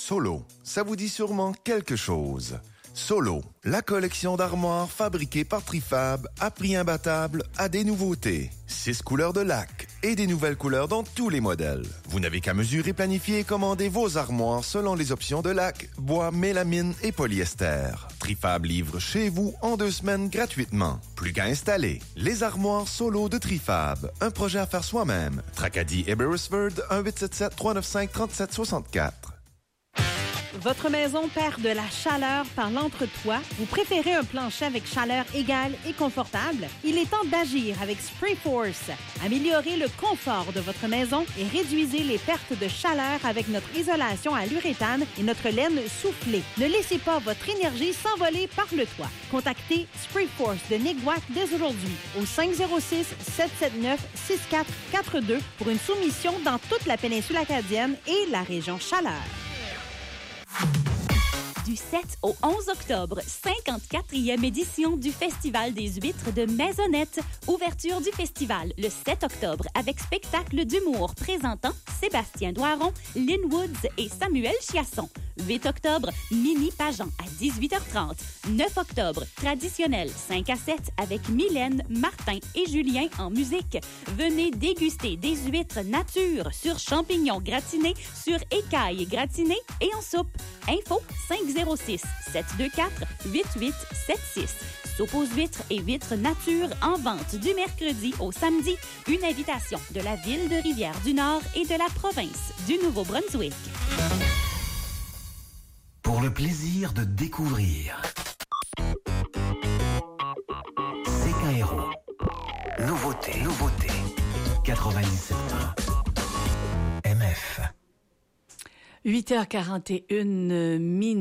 Solo, ça vous dit sûrement quelque chose. Solo, la collection d'armoires fabriquées par Trifab à prix imbattable à des nouveautés. 6 couleurs de lac et des nouvelles couleurs dans tous les modèles. Vous n'avez qu'à mesurer, planifier et commander vos armoires selon les options de lac, bois, mélamine et polyester. Trifab livre chez vous en 2 semaines gratuitement. Plus qu'à installer. Les armoires Solo de Trifab. Un projet à faire soi-même. Tracadie et Beresford, 1-877-395-3764. Votre maison perd de la chaleur par l'entretoit? Vous préférez un plancher avec chaleur égale et confortable? Il est temps d'agir avec Sprayforce. Améliorez le confort de votre maison et réduisez les pertes de chaleur avec notre isolation à l'uréthane et notre laine soufflée. Ne laissez pas votre énergie s'envoler par le toit. Contactez Sprayforce de Niguac dès aujourd'hui au 506-779-6442 pour une soumission dans toute la péninsule acadienne et la région Chaleur. Du 7 au 11 octobre, 54e édition du Festival des huîtres de Maisonnette. Ouverture du festival le 7 octobre avec spectacle d'humour présentant Sébastien Doiron, Lynn Woods et Samuel Chiasson. 8 octobre, Mini Pageant à 18h30. 9 octobre, traditionnel 5 à 7 avec Mylène, Martin et Julien en musique. Venez déguster des huîtres nature sur champignons gratinés, sur écailles gratinées et en soupe. Info 506-724-8876. Soupe aux huîtres et huîtres nature en vente du mercredi au samedi. Une invitation de la ville de Rivière-du-Nord et de la province du Nouveau-Brunswick. Pour le plaisir de découvrir. CKRO. Nouveauté. 97.1. MF. 8h41 minutes.